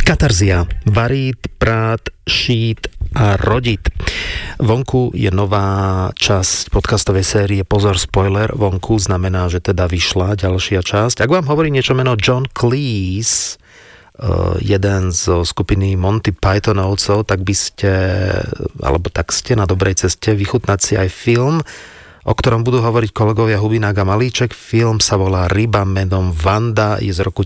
Katarzia. Varít, prát, šít a rodit. Vonku je nová časť podcastovej série Pozor, spoiler. Vonku znamená, že teda vyšla ďalšia časť. Ak vám hovorí niečo meno John Cleese, jeden zo skupiny Monty Pythonovcov, tak by ste, alebo tak ste na dobrej ceste vychutnať si aj film, o ktorom budú hovoriť kolegovia Hubinák a Malíček. Film sa volá Ryba menom Vanda, je z roku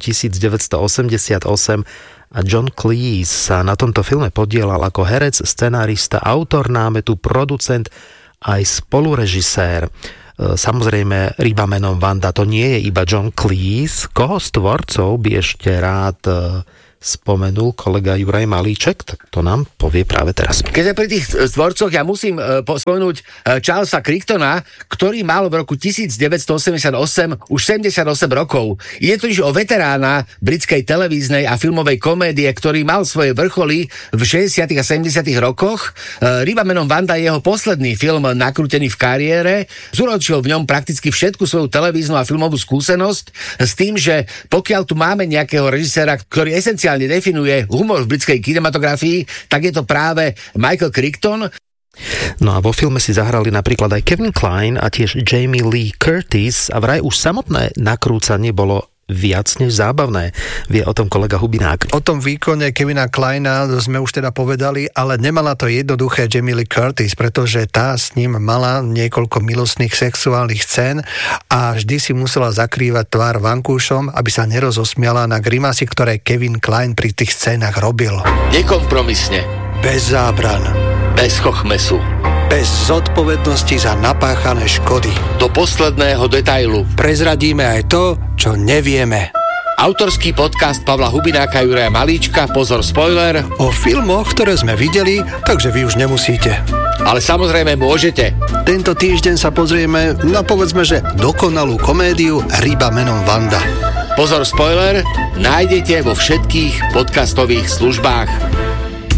1988 a John Cleese sa na tomto filme podielal ako herec, scenárista, autor námetu, producent aj spolurežisér. Samozrejme, Ryba menom Vanda to nie je iba John Cleese. Koho z tvorcov by ešte rád spomenul kolega Juraj Malíček, tak to nám povie práve teraz. Keď pri tých tvorcoch ja musím spomenúť Charlesa Crichtona, ktorý mal v roku 1988 už 78 rokov. Ide totiž o veterána britskej televíznej a filmovej komédie, ktorý mal svoje vrcholy v 60. a 70. rokoch. Ryba menom Vanda je jeho posledný film nakrútený v kariére. Zúročil v ňom prakticky všetku svoju televíznu a filmovú skúsenosť s tým, že pokiaľ tu máme nejakého režiséra, ktorý esenciálne definuje humor v britskej kinematografii, tak je to práve Michael Crichton. No a vo filme si zahrali napríklad aj Kevin Kline a tiež Jamie Lee Curtis a vraj už samotné nakrúcanie bolo viac než zábavné. Vie o tom kolega Hubinák. O tom výkone Kevina Klina sme už teda povedali, ale nemala to jednoduché Jamie Lee Curtis, pretože tá s ním mala niekoľko milostných sexuálnych scén a vždy si musela zakrývať tvár vankúšom, aby sa nerozosmiala na grimasy, ktoré Kevin Kline pri tých scénach robil. Nekompromisne. Bez zábran. Bez chochmesu. Bez zodpovednosti za napáchané škody. Do posledného detailu. Prezradíme aj to, čo nevieme. Autorský podcast Pavla Hubináka a Juraja Malíčka, Pozor, spoiler. O filmoch, ktoré sme videli, takže vy už nemusíte. Ale samozrejme môžete. Tento týždeň sa pozrieme na, povedzme, že dokonalú komédiu Ryba menom Vanda. Pozor, spoiler nájdete vo všetkých podcastových službách.